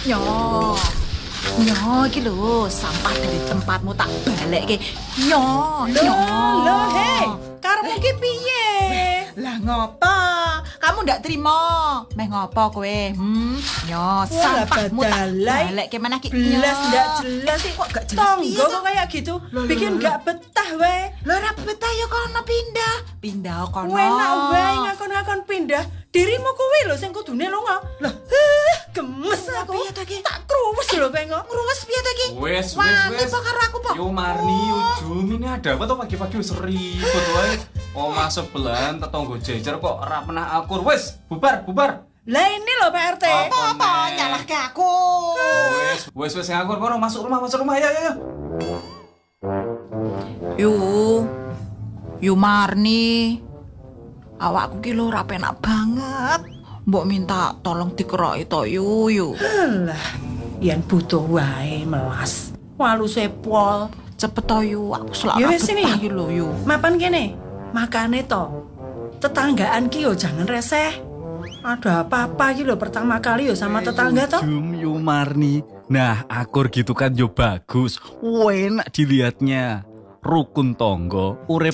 Nyo. Nyo iki lho, sampah dari tempatmu tak balekke. Nyo, nyo. Loh, hei, karepmu ki piye? Lah ngopo? Kamu ndak terima? Meh ngopo kowe? Nyo, sampahmu tak balekke meneh ki. Belas ndak jelas sih kok gak jelas piye tonggo to? kok kayak gitu. Bikin gak betah wae. Lho ora betah ya kono pindah. Pindah kono. Enak wae ngakon-ngakon pindah. Dirimu kuwi lho sing kudune lunga. Loh, gemes aku. Piye to iki? Tak kruwes lho kowe kok. Ngruwes piye to iki? Wes. Apa karo aku, Po? Yo Marni, ujung ini ada apa tuh pagi-pagi wis ribut wae. Omah sebelahan tetangga jejer kok ora pernah akur. Wes, bubar. Lah ini lho Pak RT. Apa nyalahke aku? Wes ngakur kono masuk rumah ya. Yu Marni. Awakku ki lho ora penak banget. Mbok minta tolong dikeroki to yu. Lah, yen butuh wae melas. Waluse pol. Cepet to yu, aku selak Ya wis sini. iki lho yu. Mapan kene. Makane to. Tetanggaan ki yo jangan reseh. Ada apa-apa ki lho pertama kali yo sama tetangga to. Jum Yu Marni. Nah, akur gitu kan yo bagus. Enak dilihatnya. Rukun tonggo, urip